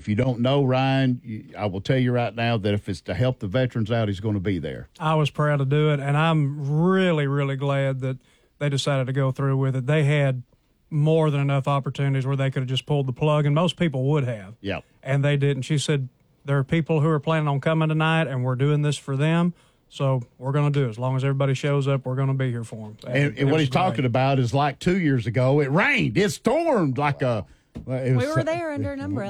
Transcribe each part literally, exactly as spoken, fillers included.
if you don't know Ryan, you, I will tell you right now that if it's to help the veterans out, he's going to be there. I was proud to do it, and I'm really, really glad that they decided to go through with it. They had more than enough opportunities where they could have just pulled the plug, and most people would have. Yep. And they didn't. She said, there are people who are planning on coming tonight, and we're doing this for them. So we're going to do it. As long as everybody shows up, we're going to be here for them. And, and what he's great. talking about is like two years ago, it rained. It stormed like wow. a. It was, we were there under an umbrella.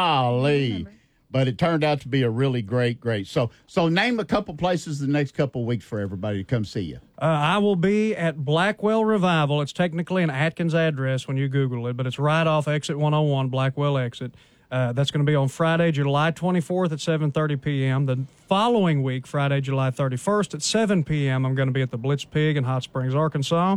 Golly. But it turned out to be a really great, great. So, so name a couple places the next couple of weeks for everybody to come see you. Uh, I will be at Blackwell Revival. It's technically an Atkins address when you Google it, but it's right off exit one oh one, Blackwell exit. Uh, that's going to be on Friday, July twenty-fourth at seven thirty p.m. The following week, Friday, July thirty-first at seven p.m., I'm going to be at the Blitz Pig in Hot Springs, Arkansas.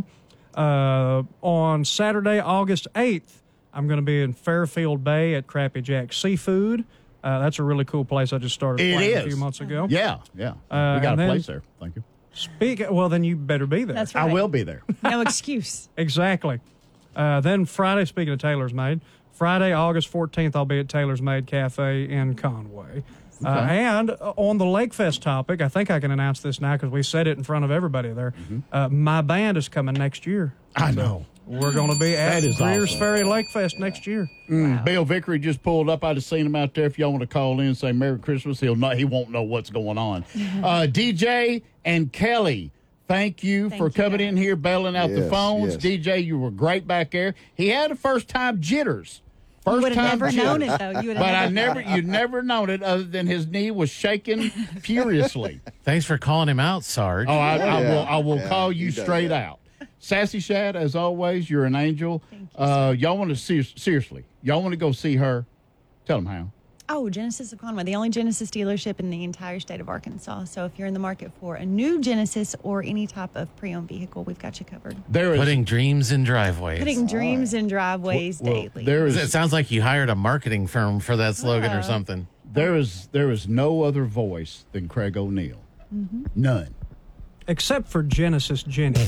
Uh, on Saturday, August eighth, I'm going to be in Fairfield Bay at Crappy Jack Seafood. Uh, that's a really cool place I just started it playing is. a few months ago. Yeah, yeah. Uh, we got a then, place there. Thank you. Speak. Well, then you better be there. That's right. I will be there. No excuse. Exactly. Uh, then Friday, speaking of Taylor's Made, Friday, August fourteenth, I'll be at Taylor's Made Cafe in Conway. Okay. Uh, and on the Lake Fest topic, I think I can announce this now because we said it in front of everybody there. Mm-hmm. Uh, my band is coming next year. I know. We're going to be at Greers awesome. Ferry Lake Fest next year. Mm, wow. Bill Vickery just pulled up. I'd have seen him out there. If y'all want to call in and say Merry Christmas, he'll not. He won't know what's going on. uh, D J and Kelly, thank you thank for you coming guys. in here, bailing out yes, the phones. Yes. D J, you were great back there. He had a first-time jitters. First you would have time never jitters. known it, though. You but I never, you never known it other than his knee was shaking furiously. Thanks for calling him out, Sarge. Oh, I, I yeah. will. I will yeah, call you straight out. Sassy Shad, as always, you're an angel. Thank you, uh, y'all want to see, seriously, y'all want to go see her? Tell them how. Oh, Genesis of Conway, the only Genesis dealership in the entire state of Arkansas. So if you're in the market for a new Genesis or any type of pre-owned vehicle, we've got you covered. There is putting dreams in driveways. Putting dreams right. in driveways well, well, daily. There is, it sounds like you hired a marketing firm for that slogan uh, or something. There is there is no other voice than Craig O'Neill. Mm-hmm. None. Except for Genesis Jenny.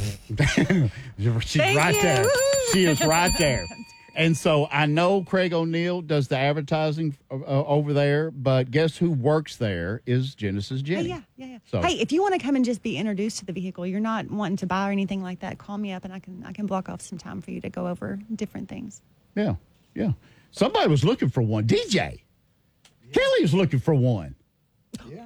She's Thank right you. there. She is right there. And so I know Craig O'Neill does the advertising uh, over there, but guess who works there is Genesis Jenny. Hey, yeah, yeah, yeah. So, hey, if you want to come and just be introduced to the vehicle, you're not wanting to buy or anything like that, call me up and I can I can block off some time for you to go over different things. Yeah, yeah. Somebody was looking for one. D J. Yeah. Kelly was looking for one. Yeah.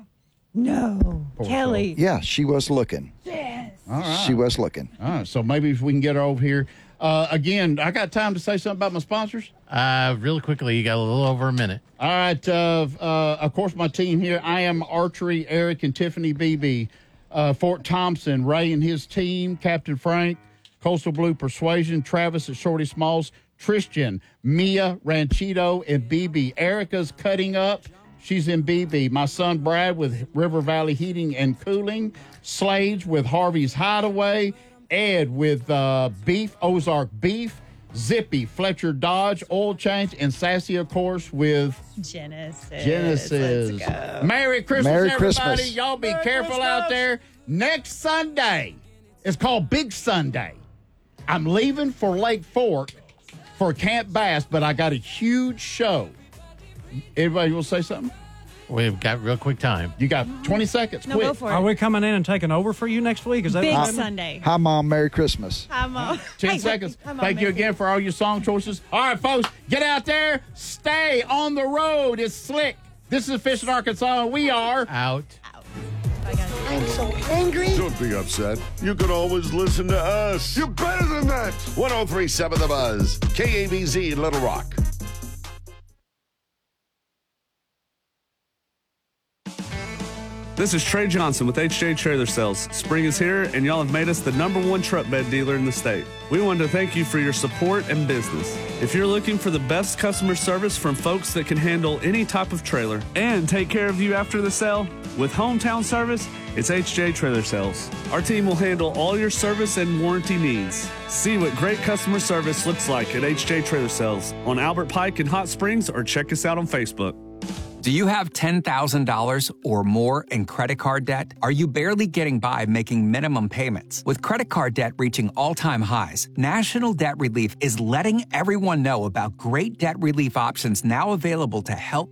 No. Poor Kelly. Soul. Yeah, she was looking. Yes. All right. She was looking. All right, so maybe if we can get her over here. Uh, again, I got time to say something about my sponsors? Uh, real quickly, you got a little over a minute. All right. Uh, uh, of course, my team here, I Am Archery, Eric and Tiffany Beebe, uh, Fort Thompson, Ray and his team, Captain Frank, Coastal Blue Persuasion, Travis at Shorty Smalls, Tristan, Mia, Ranchito, and B B. Erica's cutting up. She's in B B. My son Brad with River Valley Heating and Cooling. Slades with Harvey's Hideaway. Ed with uh, Beef, Ozark Beef. Zippy, Fletcher Dodge, Oil Change. And Sassy, of course, with Genesis. Genesis. Let's go. Merry Christmas, Merry everybody. Christmas. Y'all be Merry careful Christmas. out there. Next Sunday, it's called Big Sunday. I'm leaving for Lake Fork for Camp Bass, but I got a huge show. Everybody will say something? We've got real quick time. You got twenty seconds. No, quick. go for it. Are we coming in and taking over for you next week? Is that Big what happening? Sunday. Hi, Mom. Merry Christmas. Hi, Mom. Ten Hey, seconds. hi, Mom. Thank you Merry again for all your song choices. All right, folks, get out there. Stay on the road. It's slick. This is Fishing Arkansas, and we are Out. Bye, guys. I'm so angry. Don't be upset. You can always listen to us. You're better than that. one oh three point seven The Buzz. K A B Z Little Rock. This is Trey Johnson with H J Trailer Sales. Spring is here, and y'all have made us the number one truck bed dealer in the state. We want to thank you for your support and business. If you're looking for the best customer service from folks that can handle any type of trailer and take care of you after the sale, with hometown service, it's H J Trailer Sales. Our team will handle all your service and warranty needs. See what great customer service looks like at H J Trailer Sales on Albert Pike in Hot Springs, or check us out on Facebook. Do you have ten thousand dollars or more in credit card debt? Are you barely getting by making minimum payments? With credit card debt reaching all-time highs, National Debt Relief is letting everyone know about great debt relief options now available to help